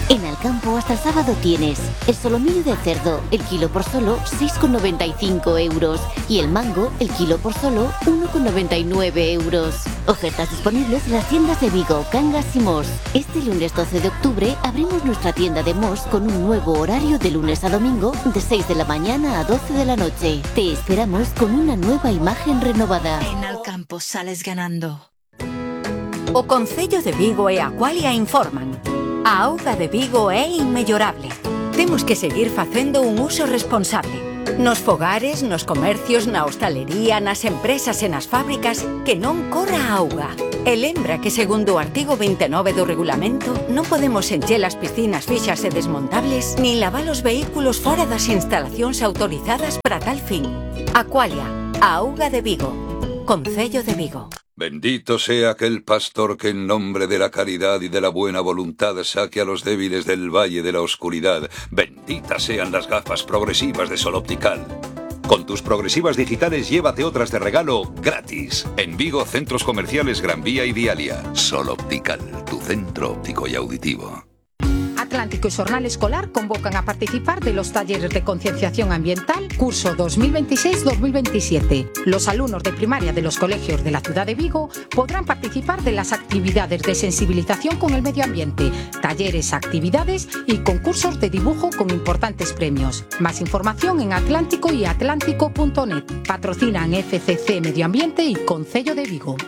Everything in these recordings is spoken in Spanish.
En Alcampo hasta el sábado tienes el solomillo de cerdo, el kilo por solo 6,95 euros y el mango, el kilo por solo 1,99 euros. Ofertas disponibles en las tiendas de Vigo, Cangas y Mos. Este lunes 12 de octubre abrimos nuestra tienda de Mos con un nuevo horario de lunes a domingo de 6 de la mañana a 12 de la noche. Te esperamos con una nueva imagen renovada. En Alcampo sales ganando. O Concello de Vigo e Aqualia informan. A auga de Vigo é inmellorable. Temos que seguir facendo un uso responsable. Nos fogares, nos comercios, na hostalería, nas empresas e nas fábricas, que non corra a auga. E lembra que segundo o artigo 29 do regulamento, non podemos encher as piscinas fixas e desmontables, nin lavar os vehículos fora das instalacións autorizadas para tal fin. Aqualia, a auga de Vigo. Concello de Vigo. Bendito sea aquel pastor que en nombre de la caridad y de la buena voluntad saque a los débiles del valle de la oscuridad. Benditas sean las gafas progresivas de Sol Optical. Con tus progresivas digitales llévate otras de regalo gratis. En Vigo, centros comerciales Gran Vía y Dialia. Sol Optical, tu centro óptico y auditivo. Atlántico y Xornal Escolar convocan a participar de los talleres de concienciación ambiental curso 2026-2027. Los alumnos de primaria de los colegios de la ciudad de Vigo podrán participar de las actividades de sensibilización con el medio ambiente, talleres, actividades y concursos de dibujo con importantes premios. Más información en Atlántico y atlántico.net. Patrocinan FCC Medio Ambiente y Concello de Vigo.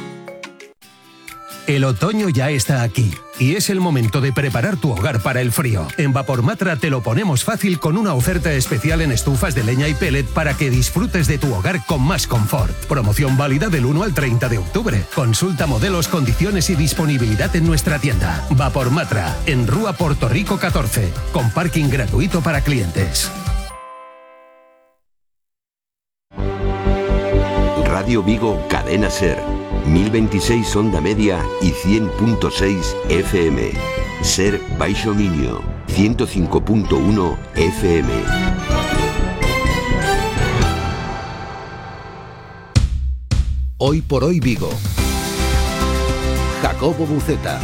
El otoño ya está aquí y es el momento de preparar tu hogar para el frío. En Vapormatra te lo ponemos fácil con una oferta especial en estufas de leña y pellet para que disfrutes de tu hogar con más confort. Promoción válida del 1 al 30 de octubre. Consulta modelos, condiciones y disponibilidad en nuestra tienda. Vapormatra, en Rúa Puerto Rico 14, con parking gratuito para clientes. Radio Vigo, Cadena Ser. 1026 onda media y 100.6 FM. Ser Baixo Miño, 105.1 FM. Hoy por hoy Vigo. Jacobo Buceta.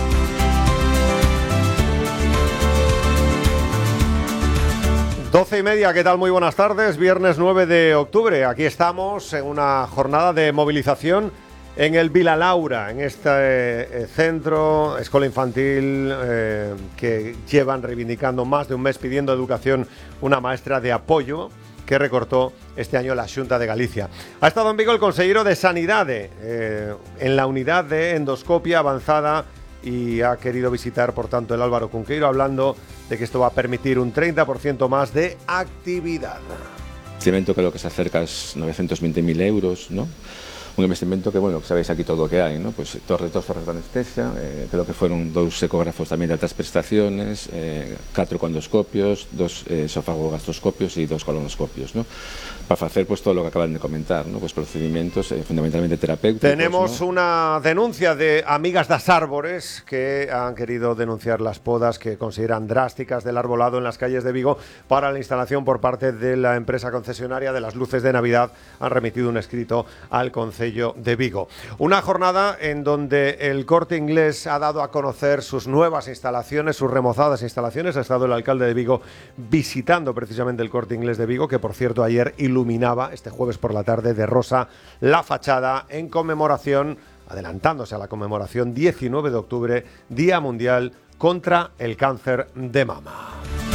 Doce y media, ¿qué tal? Muy buenas tardes. Viernes 9 de octubre. Aquí estamos en una jornada de movilización en el Vila Laura, en este centro, escuela infantil, que llevan reivindicando más de un mes pidiendo educación, una maestra de apoyo que recortó este año la Xunta de Galicia. Ha estado en Vigo el consejero de Sanidade en la unidad de endoscopia avanzada y ha querido visitar, por tanto, el Álvaro Cunqueiro, hablando de que esto va a permitir un 30% más de actividad. Investimento que lo que se acerca es 920.000 euros, ¿no? Un investimento que, bueno, que sabéis aquí todo o que hai, ¿no? Pues dos retornos de anestesia, creo que fueron 2 ecógrafos tamén de altas prestaciones, 4 endoscopios, 2 esofagogastroscopios y 2 colonoscopios, ¿no? Para hacer pues todo lo que acaban de comentar, ¿no? Pues procedimientos fundamentalmente terapéuticos. Tenemos, ¿no?, una denuncia de Amigas das Árbores que han querido denunciar las podas que consideran drásticas del arbolado en las calles de Vigo para la instalación por parte de la empresa concesionaria de las luces de Navidad. Han remitido un escrito al Concello de Vigo. Una jornada en donde el Corte Inglés ha dado a conocer sus nuevas instalaciones, sus remozadas instalaciones. Ha estado el alcalde de Vigo visitando precisamente el Corte Inglés de Vigo, que por cierto ayer iluminaba este jueves por la tarde de rosa la fachada en conmemoración, adelantándose a la conmemoración 19 de octubre, Día Mundial contra el Cáncer de Mama.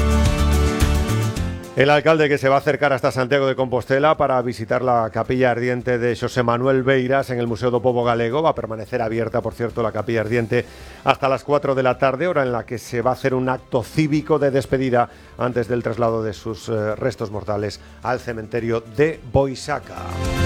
El alcalde, que se va a acercar hasta Santiago de Compostela para visitar la capilla ardiente de Xosé Manuel Beiras en el Museo do Pobo Galego. Va a permanecer abierta, por cierto, la capilla ardiente hasta las 4 de la tarde, hora en la que se va a hacer un acto cívico de despedida antes del traslado de sus restos mortales al cementerio de Boisaca.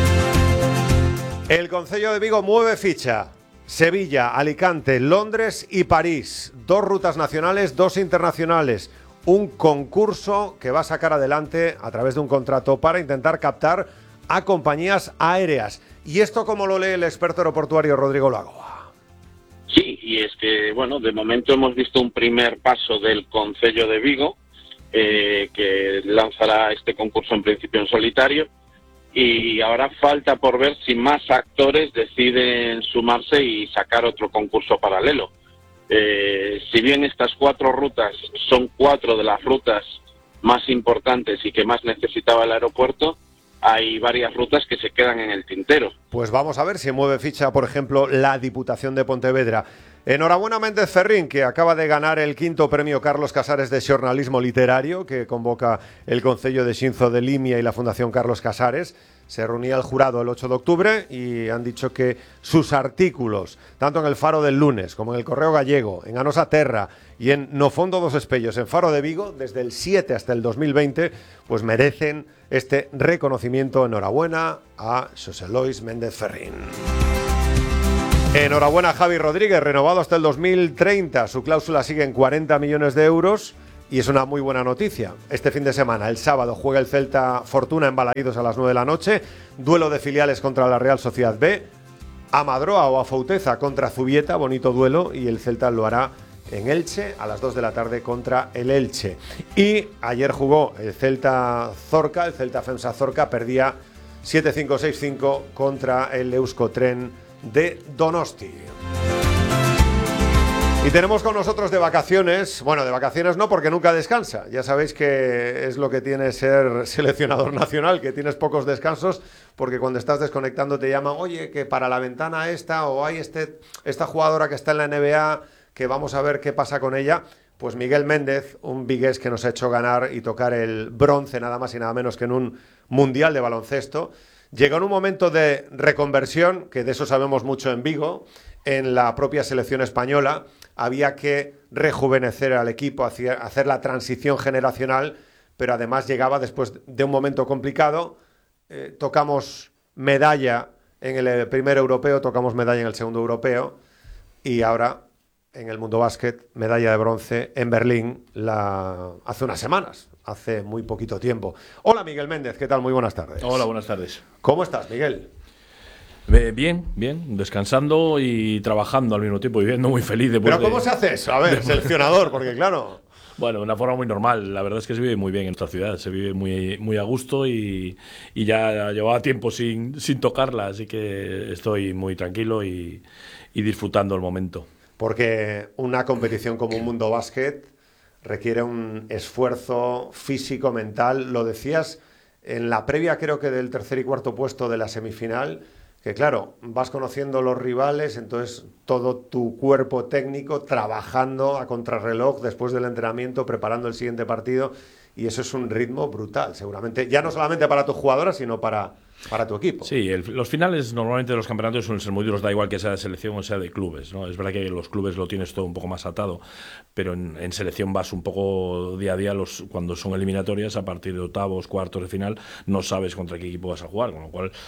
El Concello de Vigo mueve ficha. Sevilla, Alicante, Londres y París. 2 rutas nacionales, 2 internacionales. Un concurso que va a sacar adelante a través de un contrato para intentar captar a compañías aéreas. ¿Y esto cómo lo lee el experto aeroportuario Rodrigo Lagoa? Sí, y es que, bueno, de momento hemos visto un primer paso del Concello de Vigo, que lanzará este concurso en principio en solitario, y ahora falta por ver si más actores deciden sumarse y sacar otro concurso paralelo. si bien estas 4 rutas son 4 de las rutas más importantes y que más necesitaba el aeropuerto, hay varias rutas que se quedan en el tintero. Pues vamos a ver si mueve ficha, por ejemplo, la Diputación de Pontevedra. Enhorabuena Méndez Ferrín, que acaba de ganar el 5º premio Carlos Casares de xornalismo literario, que convoca el Concello de Xinzo de Limia y la Fundación Carlos Casares. Se reunía el jurado el 8 de octubre y han dicho que sus artículos, tanto en el Faro del Lunes como en el Correo Gallego, en Anosa Terra y en No Fondo dos Espellos, en Faro de Vigo, desde el 7 hasta el 2020, pues merecen este reconocimiento. Enhorabuena a Xosé Lois Méndez Ferrín. Enhorabuena a Javi Rodríguez, renovado hasta el 2030. Su cláusula sigue en 40 millones de euros y es una muy buena noticia. Este fin de semana, el sábado, juega el Celta Fortuna en Balaídos a las 9 de la noche. Duelo de filiales contra la Real Sociedad B. Amadroa o Afouteza contra Zubieta, bonito duelo. Y el Celta lo hará en Elche a las 2 de la tarde contra el Elche. Y ayer jugó el Celta Zorca, el Celta Femsa Zorca, perdía 7-5, 6-5 contra el Euskotren de Donosti. Y tenemos con nosotros de vacaciones, bueno, de vacaciones no, porque nunca descansa. Ya sabéis que es lo que tiene ser seleccionador nacional, que tienes pocos descansos, porque cuando estás desconectando te llaman, oye, que para la ventana esta, o hay esta jugadora que está en la NBA, que vamos a ver qué pasa con ella. Pues Miguel Méndez, un vigués que nos ha hecho ganar y tocar el bronce nada más y nada menos que en un mundial de baloncesto, llegó en un momento de reconversión, que de eso sabemos mucho en Vigo, en la propia selección española. Había que rejuvenecer al equipo, hacer la transición generacional, pero además llegaba después de un momento complicado. Tocamos medalla en el primer europeo, tocamos medalla en el segundo europeo y ahora en el mundo básquet, medalla de bronce en Berlín hace unas semanas, hace muy poquito tiempo. Hola Miguel Méndez, ¿qué tal? Muy buenas tardes. Hola, buenas tardes. ¿Cómo estás, Miguel? Bien, descansando y trabajando al mismo tiempo y viviendo muy feliz. ¿Pero cómo se hace eso? A ver, seleccionador, porque claro... Bueno, de una forma muy normal. La verdad es que se vive muy bien en esta ciudad, se vive muy a gusto y ya llevaba tiempo sin tocarla, así que estoy muy tranquilo y disfrutando el momento. Porque una competición como un mundo básquet requiere un esfuerzo físico, mental. Lo decías en la previa, creo que del tercer y cuarto puesto de la semifinal, que claro, vas conociendo los rivales, entonces todo tu cuerpo técnico trabajando a contrarreloj después del entrenamiento, preparando el siguiente partido, y eso es un ritmo brutal, seguramente, ya no solamente para tus jugadoras, sino para tu equipo. Sí, los finales normalmente de los campeonatos suelen ser muy duros, da igual que sea de selección o sea de clubes, ¿no? Es verdad que los clubes lo tienes todo un poco más atado, pero en selección vas un poco día a día, cuando son eliminatorias, a partir de octavos, cuartos de final, no sabes contra qué equipo vas a jugar, con lo cual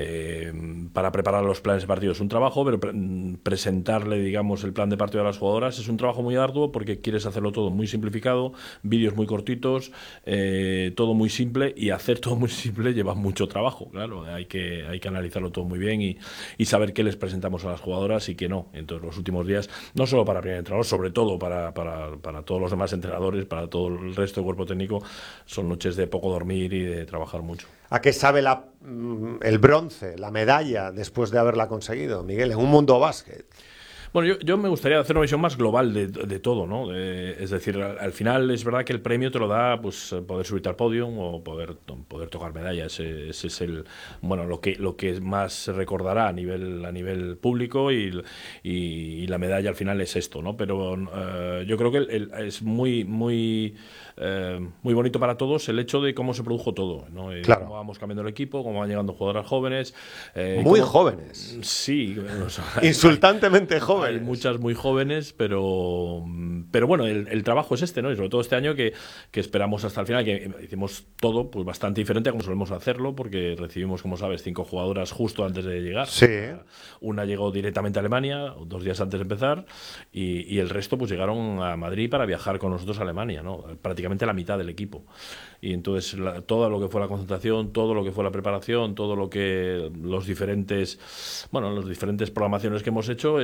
para preparar los planes de partido es un trabajo, pero presentarle, digamos, el plan de partido a las jugadoras es un trabajo muy arduo porque quieres hacerlo todo muy simplificado, vídeos muy cortitos, todo muy simple, y hacer todo muy simple lleva mucho trabajo. Claro, hay que analizarlo todo muy bien y saber qué les presentamos a las jugadoras y qué no. Entonces, los últimos días, no solo para el primer entrenador, sobre todo para todos los demás entrenadores, para todo el resto del cuerpo técnico, son noches de poco dormir y de trabajar mucho. ¿A qué sabe el bronce, la medalla, después de haberla conseguido, Miguel, en un mundo básquet? Bueno, yo me gustaría hacer una visión más global de todo, ¿no? Es decir, al final es verdad que el premio te lo da, pues, poder subirte al podio o poder tocar medallas. Ese es lo que más se recordará a nivel público, y la medalla al final es esto, ¿no? Pero yo creo que es muy bonito para todos el hecho de cómo se produjo todo, ¿no? Claro. Cómo vamos cambiando el equipo, cómo van llegando jugadoras jóvenes. Muy jóvenes. Sí. Insultantemente jóvenes. Hay muchas muy jóvenes, pero bueno, el trabajo es este, ¿no? Y sobre todo este año que esperamos hasta el final, que hicimos todo pues bastante diferente a como solemos hacerlo, porque recibimos, como sabes, 5 jugadoras justo antes de llegar. Sí. Una llegó directamente a Alemania 2 días antes de empezar, y el resto pues llegaron a Madrid para viajar con nosotros a Alemania, ¿no? Prácticamente la mitad del equipo. Y entonces todo lo que fue la concentración, todo lo que fue la preparación, todo lo que los diferentes programaciones que hemos hecho es todo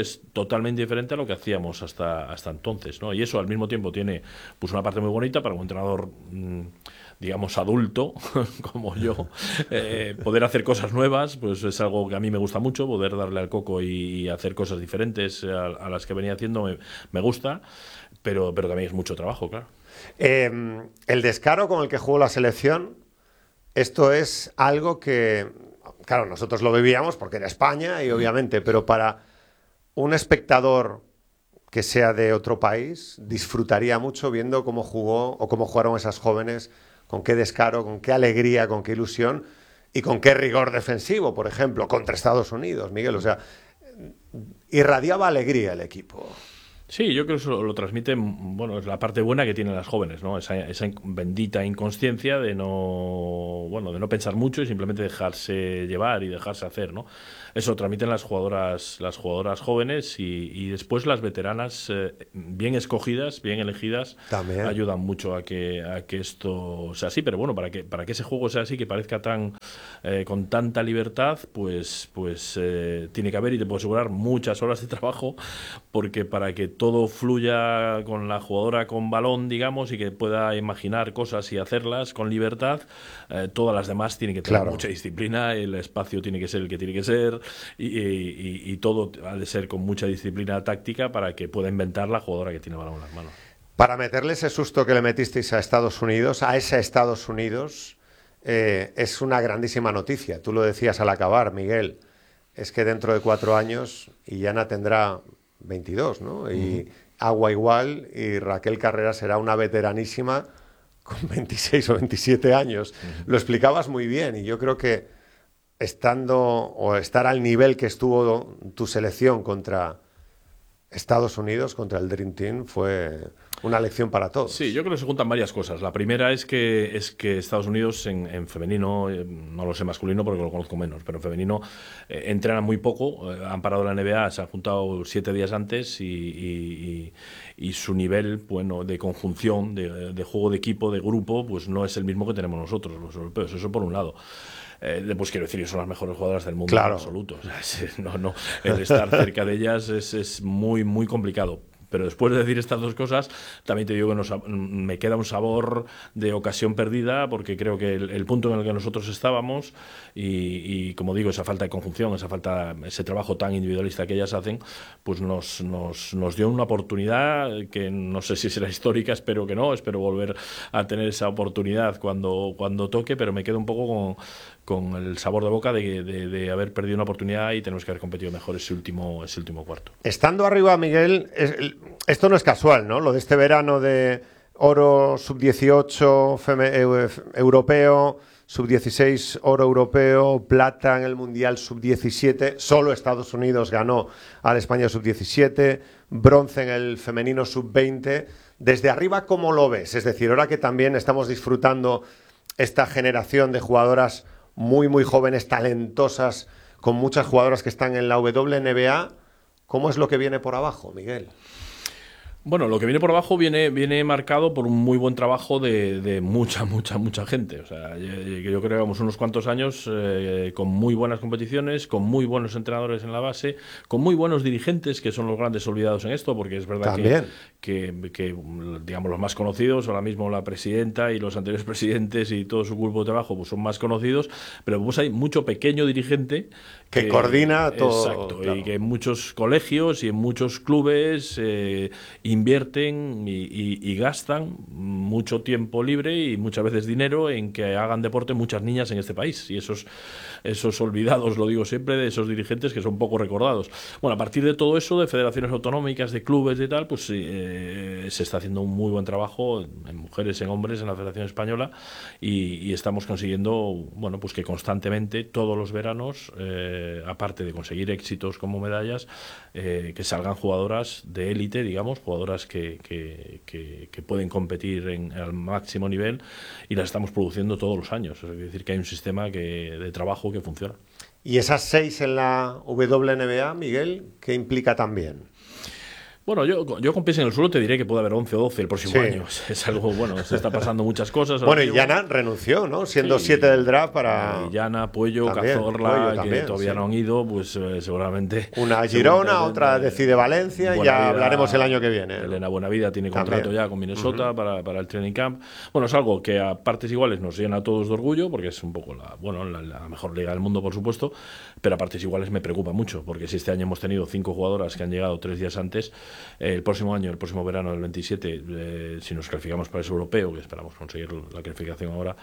totalmente diferente a lo que hacíamos hasta entonces, ¿no? Y eso al mismo tiempo tiene pues una parte muy bonita para un entrenador digamos adulto como yo, poder hacer cosas nuevas, pues es algo que a mí me gusta mucho, poder darle al coco y hacer cosas diferentes a las que venía haciendo me gusta, pero también es mucho trabajo, claro. El descaro con el que jugó la selección, esto es algo que, claro, nosotros lo vivíamos porque era España y obviamente, pero para un espectador que sea de otro país, disfrutaría mucho viendo cómo jugó o cómo jugaron esas jóvenes, con qué descaro, con qué alegría, con qué ilusión y con qué rigor defensivo, por ejemplo, contra Estados Unidos, Miguel. O sea, irradiaba alegría el equipo. Sí, yo creo que eso lo transmiten, bueno, es la parte buena que tienen las jóvenes, ¿no? Esa bendita inconsciencia de no pensar mucho y simplemente dejarse llevar y dejarse hacer, ¿no? Eso lo transmiten las jugadoras jóvenes y después las veteranas bien escogidas, bien elegidas, también ayudan mucho a que esto sea así, pero bueno, para que ese juego sea así, que parezca tan con tanta libertad, pues tiene que haber, y te puedo asegurar, muchas horas de trabajo, porque para que todo fluya con la jugadora con balón, digamos, y que pueda imaginar cosas y hacerlas con libertad, todas las demás tienen que tener mucha disciplina, el espacio tiene que ser el que tiene que ser, y todo ha de ser con mucha disciplina táctica para que pueda inventar la jugadora que tiene balón en las manos. Para meterle ese susto que le metisteis a Estados Unidos, es una grandísima noticia. Tú lo decías al acabar, Miguel, es que dentro de 4 años Illana tendrá 22, ¿no? Y Agua igual, y Raquel Carrera será una veteranísima con 26 o 27 años. Lo explicabas muy bien, y yo creo que estar al nivel que estuvo tu selección contra Estados Unidos, contra el Dream Team, fue una lección para todos. Sí, yo creo que se juntan varias cosas. La primera es que Estados Unidos en femenino, no lo sé masculino porque lo conozco menos, pero en femenino entrenan muy poco, han parado la NBA, se han juntado 7 días antes y su nivel, bueno, de conjunción, de juego de equipo, de grupo, pues no es el mismo que tenemos nosotros, los europeos. Eso por un lado. Pues quiero decir, son las mejores jugadoras del mundo, claro, en absoluto. O sea, el estar cerca de ellas es muy, muy complicado. Pero después de decir estas dos cosas, también te digo que me queda un sabor de ocasión perdida, porque creo que el punto en el que nosotros estábamos y como digo, esa falta de conjunción, ese trabajo tan individualista que ellas hacen, pues nos dio una oportunidad que no sé si será histórica, espero que no, espero volver a tener esa oportunidad cuando toque, pero me quedo un poco con el sabor de boca de haber perdido una oportunidad y tenemos que haber competido mejor ese último cuarto. Estando arriba, Miguel, esto no es casual, ¿no? Lo de este verano de oro sub-18 europeo, sub-16 oro europeo, plata en el Mundial sub-17, solo Estados Unidos ganó al España sub-17, bronce en el femenino sub-20. Desde arriba, ¿cómo lo ves? Es decir, ahora que también estamos disfrutando esta generación de jugadoras muy, muy jóvenes, talentosas, con muchas jugadoras que están en la WNBA, ¿cómo es lo que viene por abajo, Miguel? Bueno, lo que viene por abajo viene marcado por un muy buen trabajo de mucha gente. O sea, yo creo que llevamos unos cuantos años con muy buenas competiciones, con muy buenos entrenadores en la base, con muy buenos dirigentes, que son los grandes olvidados en esto, porque es verdad que digamos, los más conocidos, ahora mismo la presidenta y los anteriores presidentes y todo su grupo de trabajo, pues son más conocidos, pero pues hay mucho pequeño dirigente que coordina todo. Exacto, claro. Y que en muchos colegios y en muchos clubes invierten y gastan mucho tiempo libre y muchas veces dinero en que hagan deporte muchas niñas en este país, y esos olvidados, lo digo siempre, de esos dirigentes que son poco recordados. Bueno, a partir de todo eso, de federaciones autonómicas, de clubes y tal, pues se está haciendo un muy buen trabajo en mujeres, en hombres, en la Federación Española, y estamos consiguiendo, bueno, pues que constantemente, todos los veranos, aparte de conseguir éxitos como medallas, que salgan jugadoras de élite, digamos, jugadoras que pueden competir al máximo nivel, y las estamos produciendo todos los años. Es decir, que hay un sistema de trabajo que funciona. ¿Y esas 6 en la WNBA, Miguel, qué implica también? Bueno, yo con pies en el suelo te diré que puede haber 11 o 12 el próximo año. Es algo, bueno, se está pasando muchas cosas. Bueno, y Llana renunció, ¿no? Siendo 7 del draft para... Llana, Puello, Cazorla, que todavía no han ido, pues seguramente... Una a Girona, otra decide Valencia, y ya hablaremos el año que viene. Elena Buenavida tiene contrato ya con Minnesota para el training camp. Bueno, es algo que a partes iguales nos llena a todos de orgullo, porque es un poco la mejor liga del mundo, por supuesto, pero a partes iguales me preocupa mucho, porque si este año hemos tenido 5 jugadoras que han llegado 3 días antes, el próximo verano del 27, si nos calificamos para ese europeo, que esperamos conseguir la clasificación ahora,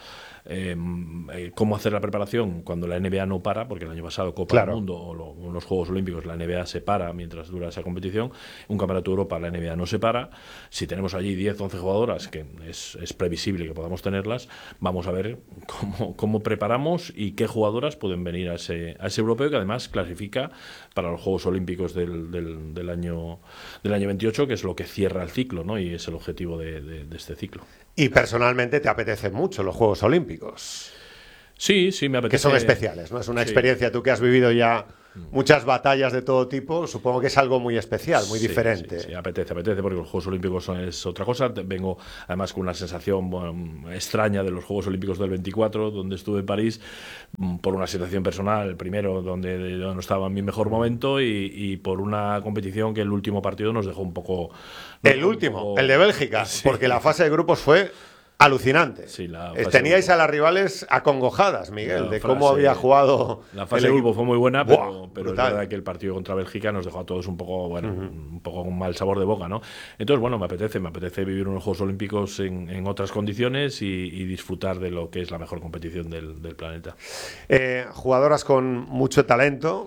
cómo hacer la preparación cuando la NBA no para, porque el año pasado Copa del Mundo o los Juegos Olímpicos la NBA se para mientras dura esa competición, un Campeonato de Europa la NBA no se para. Si tenemos allí 10 o 11 jugadoras, que es previsible que podamos tenerlas, vamos a ver cómo preparamos y qué jugadoras pueden venir a ese europeo, que además clasifica para los Juegos Olímpicos del año 28, que es lo que cierra el ciclo, ¿no? Y es el objetivo de este ciclo. Y personalmente te apetecen mucho los Juegos Olímpicos. Sí, me apetece. Que son especiales, ¿no? Es una experiencia, tú que has vivido ya muchas batallas de todo tipo, supongo que es algo muy especial, muy diferente. Sí, apetece, porque los Juegos Olímpicos es otra cosa. Vengo además con una sensación extraña de los Juegos Olímpicos del 24, donde estuve en París, por una situación personal, primero, donde no estaba en mi mejor momento, y por una competición que el último partido nos dejó un poco... El de Bélgica, porque la fase de grupos fue... alucinante. Sí, teníais a las rivales acongojadas, Miguel, de cómo había jugado. La fase de grupo fue muy buena, pero es verdad que el partido contra Bélgica nos dejó a todos un poco con mal sabor de boca, ¿no? Entonces, bueno, me apetece vivir unos Juegos Olímpicos en otras condiciones y disfrutar de lo que es la mejor competición del planeta. Jugadoras con mucho talento.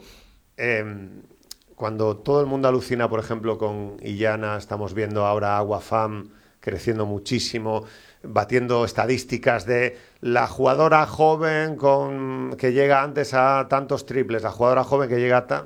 Cuando todo el mundo alucina, por ejemplo, con Illana, estamos viendo ahora Agua Fam creciendo muchísimo, batiendo estadísticas de la jugadora joven que llega antes a tantos triples, la jugadora joven que llega a...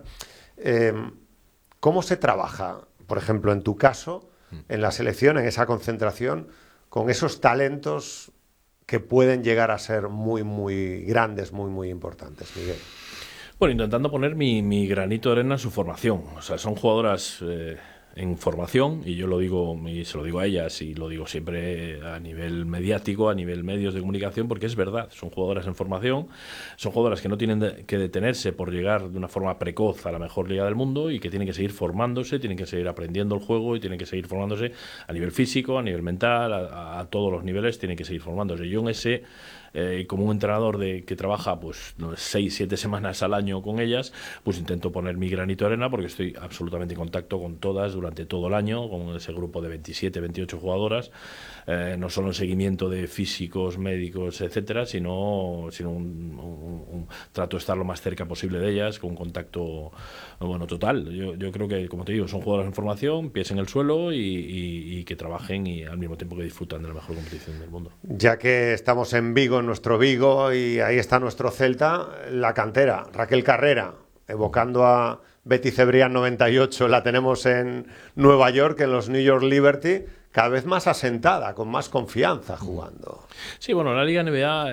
¿Cómo se trabaja, por ejemplo, en tu caso, en la selección, en esa concentración, con esos talentos que pueden llegar a ser muy, muy grandes, muy, muy importantes, Miguel? Bueno, intentando poner mi granito de arena en su formación. O sea, son jugadoras... en formación, y yo lo digo y se lo digo a ellas y lo digo siempre a nivel mediático, a nivel medios de comunicación, porque es verdad, son jugadoras en formación, son jugadoras que no tienen que detenerse por llegar de una forma precoz a la mejor liga del mundo y que tienen que seguir formándose, tienen que seguir aprendiendo el juego y tienen que seguir formándose a nivel físico, a nivel mental, a todos los niveles tienen que seguir formándose. Yo en ese... como un entrenador que trabaja pues 6-7 semanas al año con ellas, pues intento poner mi granito de arena, porque estoy absolutamente en contacto con todas durante todo el año, con ese grupo de 27-28 jugadoras, no solo en seguimiento de físicos, médicos, etcétera, sino un trato de estar lo más cerca posible de ellas, con un contacto total. Yo creo que, como te digo, son jugadoras en formación, pies en el suelo y que trabajen y al mismo tiempo que disfrutan de la mejor competición del mundo. Ya que estamos en Vigo, nuestro Vigo, y ahí está nuestro Celta, la cantera, Raquel Carrera, evocando a Betty Cebrián 98, la tenemos en Nueva York, en los New York Liberty, cada vez más asentada, con más confianza jugando. Sí, bueno, la Liga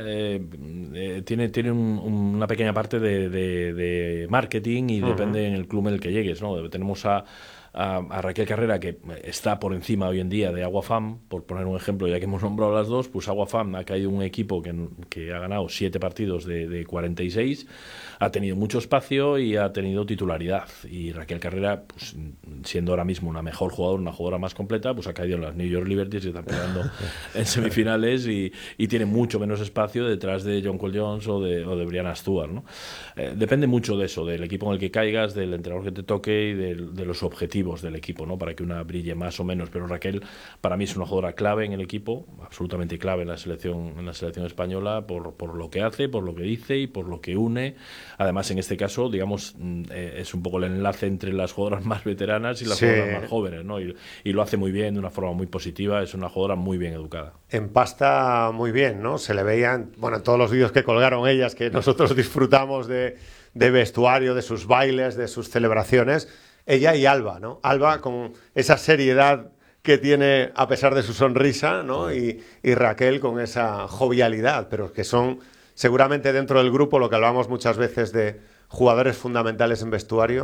NBA tiene una pequeña parte de marketing y depende en el club en el que llegues, ¿no? Tenemos a Raquel Carrera, que está por encima hoy en día de Agua Fam, por poner un ejemplo, ya que hemos nombrado las dos, pues Agua Fam ha caído un equipo que ha ganado 7 partidos de 46, ha tenido mucho espacio y ha tenido titularidad, y Raquel Carrera, pues siendo ahora mismo una mejor jugadora, una jugadora más completa, pues ha caído en las New York Liberties y está peleando en semifinales y tiene mucho menos espacio detrás de John Cole Jones o de Brianna Stewart, ¿no? Depende mucho de eso, del equipo en el que caigas, del entrenador que te toque y de los objetivos del equipo, ¿no? Para que una brille más o menos, pero Raquel para mí es una jugadora clave en el equipo, absolutamente clave en la selección española, por lo que hace, por lo que dice y por lo que une. Además, en este caso, digamos, es un poco el enlace entre las jugadoras más veteranas y las jugadoras más jóvenes, ¿no? Y lo hace muy bien, de una forma muy positiva, es una jugadora muy bien educada. Empasta muy bien, ¿no? Se le veían, en todos los vídeos que colgaron ellas, que nosotros disfrutamos de vestuario, de sus bailes, de sus celebraciones. Ella y Alba, ¿no? Alba con esa seriedad que tiene a pesar de su sonrisa, ¿no? Y Raquel con esa jovialidad, pero que son seguramente dentro del grupo, lo que hablamos muchas veces de jugadores fundamentales en vestuario,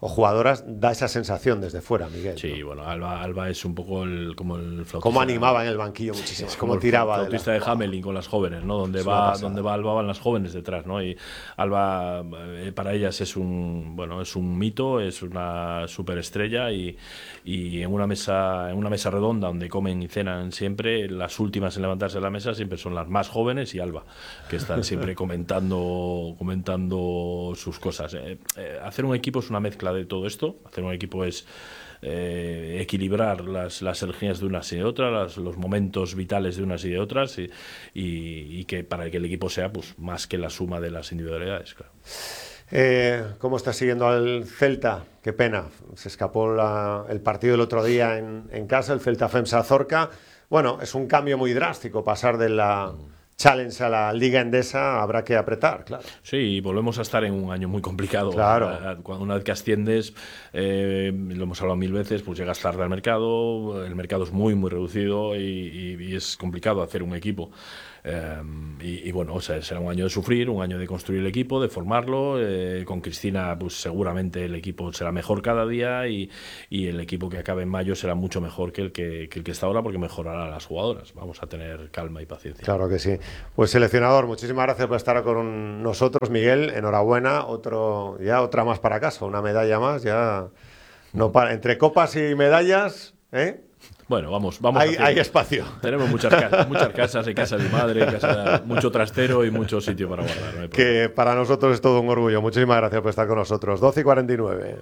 o jugadoras, da esa sensación desde fuera, Miguel. Sí, ¿no? Bueno, Alba es un poco como el flautista. Cómo animaba en el banquillo muchísimo, cómo tiraba. El flautista de Hamelin con las jóvenes, ¿no? Donde va Alba van las jóvenes detrás, ¿no? Y Alba para ellas es un mito, es una superestrella y en una mesa redonda donde comen y cenan siempre, las últimas en levantarse de la mesa siempre son las más jóvenes y Alba, que están siempre comentando sus cosas. Hacer un equipo es una mezcla de todo esto. Hacer un equipo es equilibrar las energías de unas y de otras, los momentos vitales de unas y de otras, y que para que el equipo sea pues más que la suma de las individualidades, claro. ¿Cómo estás siguiendo al Celta? Qué pena, se escapó el partido el otro día en casa, el Celta FEMSA Zorca. Bueno, es un cambio muy drástico pasar de la Challenge a la Liga Endesa, habrá que apretar, claro. Sí, volvemos a estar en un año muy complicado. Claro. Una vez que asciendes, lo hemos hablado 1000 veces, pues llegas tarde al mercado, el mercado es muy, muy reducido y es complicado hacer un equipo. Bueno, o sea, será un año de sufrir, un año de construir el equipo, de formarlo. Con Cristina, pues seguramente el equipo será mejor cada día y el equipo que acabe en mayo será mucho mejor que el que está ahora, porque mejorará a las jugadoras. Vamos a tener calma y paciencia. Claro que sí. Pues seleccionador, muchísimas gracias por estar con nosotros, Miguel. Enhorabuena, otra más para casa, una medalla más, ya no para, entre copas y medallas, ¿eh? Bueno, vamos. Hay espacio. Tenemos muchas casas, hay casa de mi madre, mucho trastero y mucho sitio para guardar. No que para nosotros es todo un orgullo. Muchísimas gracias por estar con nosotros. 12:49.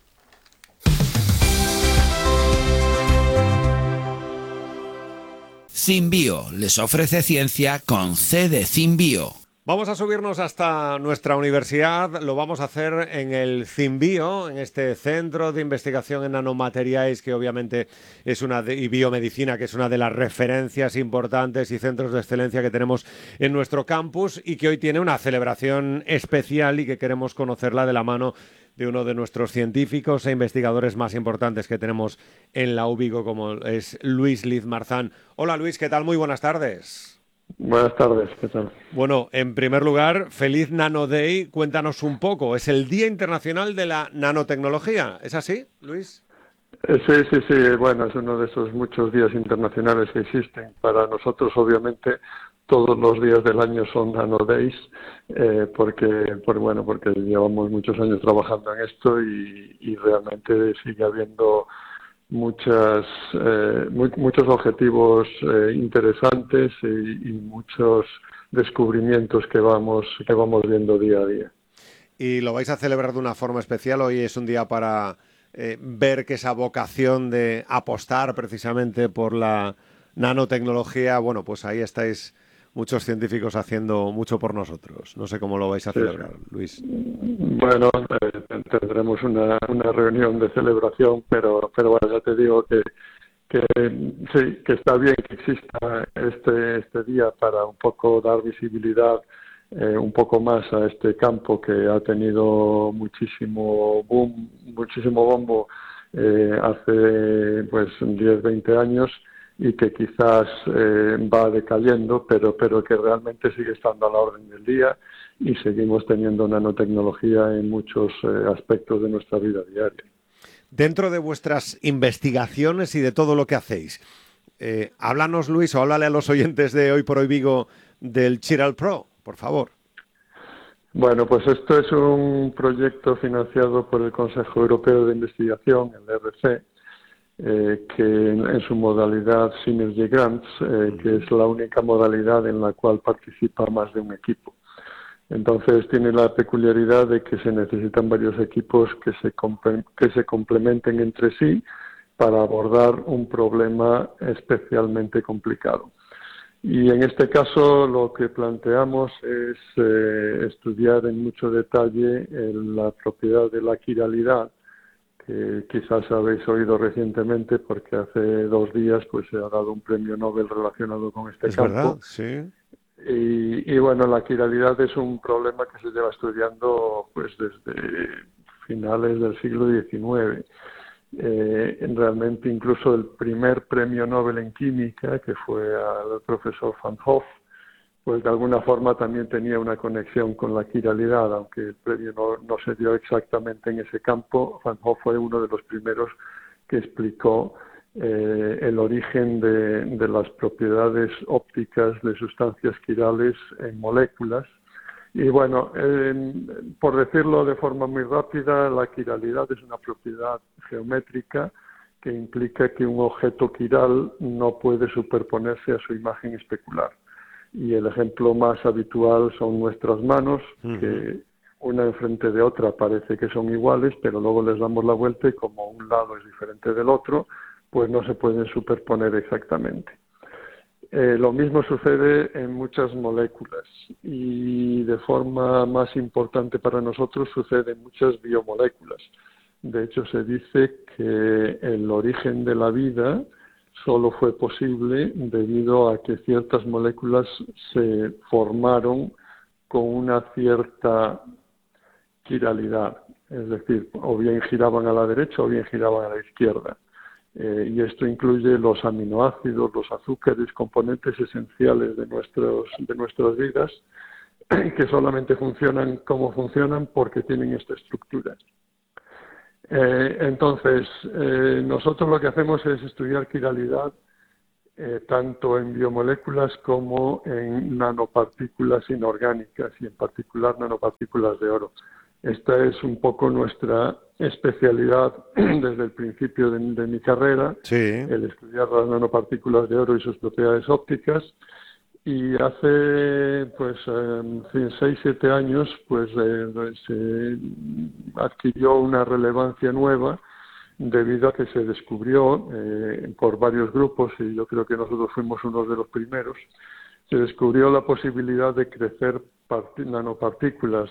Symbio les ofrece ciencia con C de Symbio. Vamos a subirnos hasta nuestra universidad, lo vamos a hacer en el Symbio, en este centro de investigación en nanomateriales, que obviamente es y biomedicina, que es una de las referencias importantes y centros de excelencia que tenemos en nuestro campus y que hoy tiene una celebración especial y que queremos conocerla de la mano de uno de nuestros científicos e investigadores más importantes que tenemos en la UBIGO, como es Luis Liz Marzán. Hola Luis, ¿qué tal? Muy buenas tardes. Buenas tardes, ¿qué tal? Bueno, en primer lugar, feliz Nano Day. Cuéntanos un poco. Es el Día Internacional de la Nanotecnología. ¿Es así, Luis? Sí. Bueno, es uno de esos muchos días internacionales que existen. Para nosotros, obviamente, todos los días del año son Nano Days, porque llevamos muchos años trabajando en esto y realmente sigue habiendo muchos objetivos interesantes y muchos descubrimientos que vamos viendo día a día. Y lo vais a celebrar de una forma especial. Hoy es un día para ver que esa vocación de apostar precisamente por la nanotecnología, bueno, pues ahí estáis muchos científicos haciendo mucho por nosotros. No sé cómo lo vais a celebrar, Luis. Bueno, tendremos una reunión de celebración, pero bueno, ya te digo que sí, que está bien que exista este día para un poco dar visibilidad un poco más a este campo que ha tenido muchísimo bombo hace pues 10, 20 años y que quizás va decayendo, pero que realmente sigue estando a la orden del día y seguimos teniendo nanotecnología en muchos aspectos de nuestra vida diaria. Dentro de vuestras investigaciones y de todo lo que hacéis, háblanos, Luis, o háblale a los oyentes de Hoy por Hoy Vigo del Chiral Pro, por favor. Bueno, pues esto es un proyecto financiado por el Consejo Europeo de Investigación, el ERC, que en su modalidad Synergy Grants, que es la única modalidad en la cual participa más de un equipo. Entonces tiene la peculiaridad de que se necesitan varios equipos que se complementen entre sí para abordar un problema especialmente complicado. Y en este caso lo que planteamos es estudiar en mucho detalle la propiedad de la quiralidad, que quizás habéis oído recientemente porque hace 2 días pues se ha dado un premio Nobel relacionado con este campo. ¿Verdad? Sí. Y bueno, la quiralidad es un problema que se lleva estudiando pues desde finales del siglo XIX. Realmente incluso el primer premio Nobel en química, que fue al profesor Van Hoff, pues de alguna forma también tenía una conexión con la quiralidad, aunque el premio no se dio exactamente en ese campo. Van Hoff fue uno de los primeros que explicó el origen de las propiedades ópticas de sustancias quirales en moléculas. Y bueno, por decirlo de forma muy rápida, la quiralidad es una propiedad geométrica que implica que un objeto quiral no puede superponerse a su imagen especular. Y el ejemplo más habitual son nuestras manos, que una enfrente de otra parece que son iguales, pero luego les damos la vuelta y como un lado es diferente del otro, pues no se pueden superponer exactamente. Lo mismo sucede en muchas moléculas y de forma más importante para nosotros sucede en muchas biomoléculas. De hecho, se dice que el origen de la vida solo fue posible debido a que ciertas moléculas se formaron con una cierta quiralidad, es decir, o bien giraban a la derecha o bien giraban a la izquierda. Y esto incluye los aminoácidos, los azúcares, componentes esenciales de nuestras vidas, que solamente funcionan como funcionan porque tienen esta estructura. Entonces, nosotros lo que hacemos es estudiar quiralidad tanto en biomoléculas como en nanopartículas inorgánicas y en particular nanopartículas de oro. Esta es un poco nuestra especialidad desde el principio de mi carrera, el estudiar las nanopartículas de oro y sus propiedades ópticas. Y hace 6-7 años se adquirió una relevancia nueva debido a que se descubrió por varios grupos, y yo creo que nosotros fuimos uno de los primeros, se descubrió la posibilidad de crecer nanopartículas,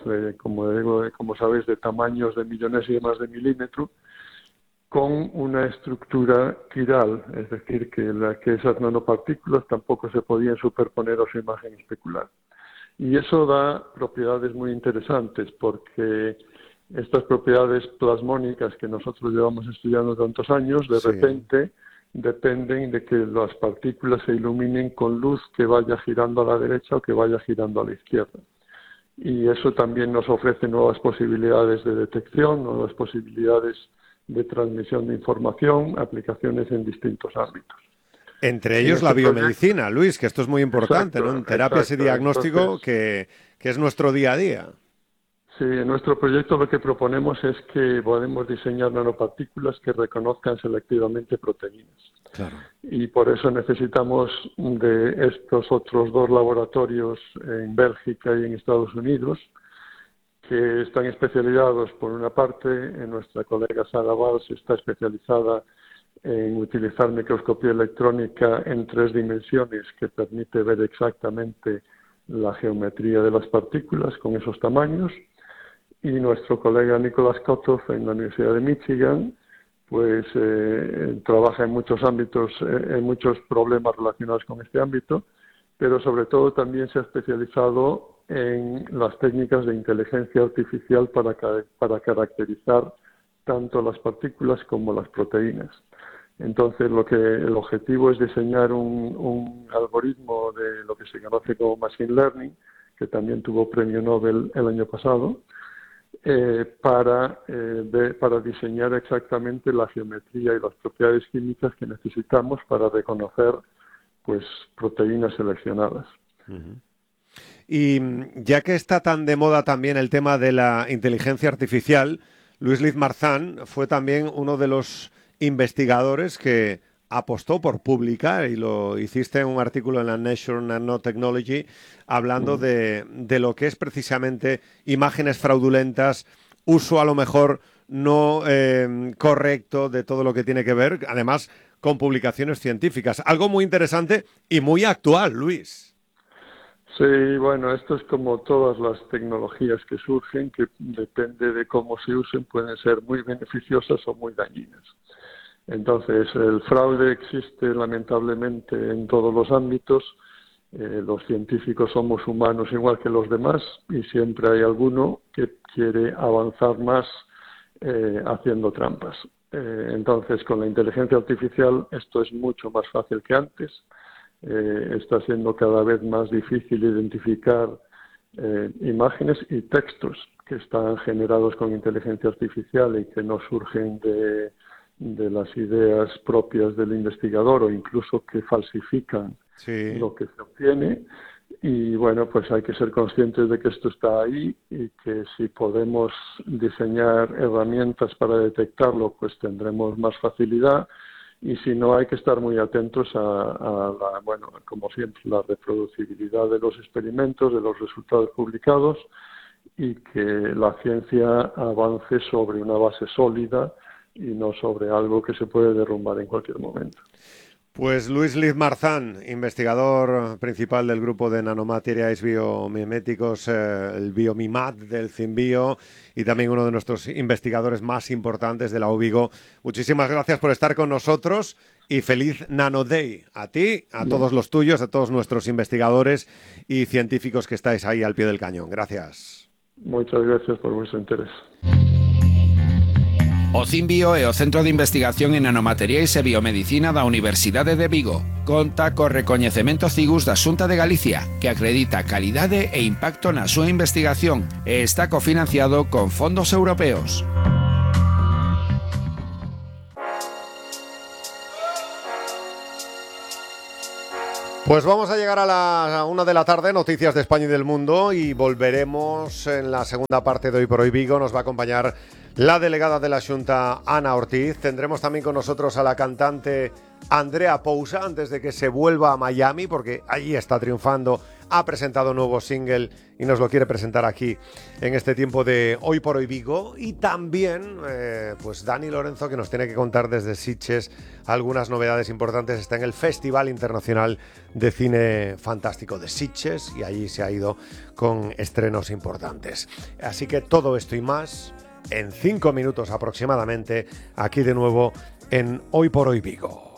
como sabéis, de tamaños de millonésimas de milímetro, con una estructura quiral, es decir, que esas nanopartículas tampoco se podían superponer a su imagen especular. Y eso da propiedades muy interesantes, porque estas propiedades plasmónicas que nosotros llevamos estudiando tantos años, de repente dependen de que las partículas se iluminen con luz que vaya girando a la derecha o que vaya girando a la izquierda. Y eso también nos ofrece nuevas posibilidades de detección, nuevas posibilidades de transmisión de información, aplicaciones en distintos ámbitos. Entre ellos la biomedicina, Luis, que esto es muy importante, ¿no? En terapias y diagnóstico, que es nuestro día a día. Sí, en nuestro proyecto lo que proponemos es que podemos diseñar nanopartículas que reconozcan selectivamente proteínas. Claro. Y por eso necesitamos de estos otros dos laboratorios en Bélgica y en Estados Unidos, que están especializados, por una parte, en nuestra colega Sara Valls está especializada en utilizar microscopía electrónica en 3 dimensiones que permite ver exactamente la geometría de las partículas con esos tamaños, y nuestro colega Nicholas Kotov en la Universidad de Michigan pues trabaja en muchos ámbitos, en muchos problemas relacionados con este ámbito, pero sobre todo también se ha especializado en las técnicas de inteligencia artificial para caracterizar tanto las partículas como las proteínas. Entonces, el objetivo es diseñar un algoritmo de lo que se conoce como Machine Learning, que también tuvo premio Nobel el año pasado, para diseñar exactamente la geometría y las propiedades químicas que necesitamos para reconocer pues proteínas seleccionadas. Y ya que está tan de moda también el tema de la inteligencia artificial, Luis Liz Marzán fue también uno de los investigadores que apostó por publicar, y lo hiciste en un artículo en la Nature Nanotechnology, hablando de lo que es precisamente imágenes fraudulentas, uso a lo mejor no correcto de todo lo que tiene que ver, además con publicaciones científicas. Algo muy interesante y muy actual, Luis. Sí, bueno, esto es como todas las tecnologías que surgen, que depende de cómo se usen, pueden ser muy beneficiosas o muy dañinas. Entonces, el fraude existe lamentablemente en todos los ámbitos. Los científicos somos humanos igual que los demás y siempre hay alguno que quiere avanzar más haciendo trampas. Entonces, con la inteligencia artificial esto es mucho más fácil que antes. está siendo cada vez más difícil identificar imágenes y textos que están generados con inteligencia artificial y que no surgen de las ideas propias del investigador o incluso que falsifican lo que se obtiene. Y bueno, pues hay que ser conscientes de que esto está ahí y que si podemos diseñar herramientas para detectarlo, pues tendremos más facilidad. Y si no, hay que estar muy atentos a la, bueno, como siempre, la reproducibilidad de los experimentos, de los resultados publicados, y que la ciencia avance sobre una base sólida y no sobre algo que se puede derrumbar en cualquier momento. Pues Luis Liz Marzán, investigador principal del grupo de nanomateriales biomiméticos, el Biomimat del CIMBio, y también uno de nuestros investigadores más importantes de la UVigo. Muchísimas gracias por estar con nosotros y feliz Nano Day a ti, a todos los tuyos, a todos nuestros investigadores y científicos que estáis ahí al pie del cañón. Gracias. Muchas gracias por vuestro interés. O CIMBio é o Centro de Investigación en Nanomateriais e Biomedicina da Universidade de Vigo. Conta co recoñecemento CIGUS da Xunta de Galicia, que acredita calidade e impacto na súa investigación e está cofinanciado con fondos europeos. Pues vamos a llegar a la 1 de la tarde, noticias de España y del mundo, y volveremos en la segunda parte de Hoy por Hoy Vigo. Nos va a acompañar la delegada de la Xunta, Ana Ortiz. Tendremos también con nosotros a la cantante Andrea Pousa, antes de que se vuelva a Miami, porque allí está triunfando. Ha presentado un nuevo single y nos lo quiere presentar aquí en este tiempo de Hoy por Hoy Vigo. Y también, pues Dani Lorenzo, que nos tiene que contar desde Sitges algunas novedades importantes. Está en el Festival Internacional de Cine Fantástico de Sitges y allí se ha ido con estrenos importantes. Así que todo esto y más en 5 minutos aproximadamente, aquí de nuevo en Hoy por Hoy Vigo.